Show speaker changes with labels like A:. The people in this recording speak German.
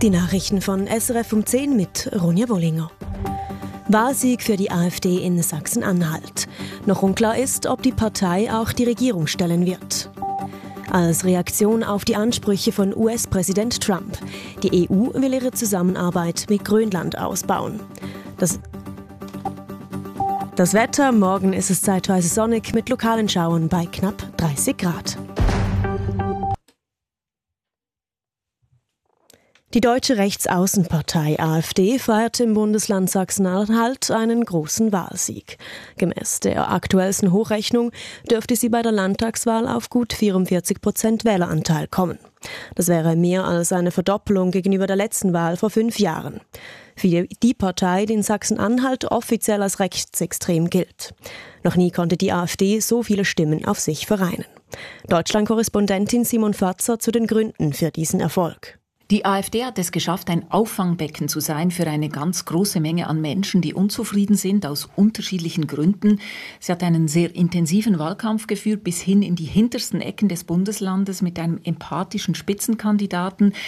A: Die Nachrichten von SRF um 10 mit Ronja Wollinger. Wahlsieg für die AfD in Sachsen-Anhalt. Noch unklar ist, ob die Partei auch die Regierung stellen wird. Als Reaktion auf die Ansprüche von US-Präsident Trump. Die EU will ihre Zusammenarbeit mit Grönland ausbauen. Das Wetter, morgen ist es zeitweise sonnig mit lokalen Schauern bei knapp 30 Grad. Die deutsche Rechtsaußenpartei AfD feiert im Bundesland Sachsen-Anhalt einen großen Wahlsieg. Gemäß der aktuellsten Hochrechnung dürfte sie bei der Landtagswahl auf gut 44% Wähleranteil kommen. Das wäre mehr als eine Verdoppelung gegenüber der letzten Wahl vor 5 Jahren. Für die Partei, die in Sachsen-Anhalt offiziell als rechtsextrem gilt. Noch nie konnte die AfD so viele Stimmen auf sich vereinen. Deutschland-Korrespondentin Simon Fatzer zu den Gründen für diesen Erfolg.
B: Die AfD hat es geschafft, ein Auffangbecken zu sein für eine ganz große Menge an Menschen, die unzufrieden sind aus unterschiedlichen Gründen. Sie hat einen sehr intensiven Wahlkampf geführt, bis hin in die hintersten Ecken des Bundeslandes mit einem empathischen Spitzenkandidaten,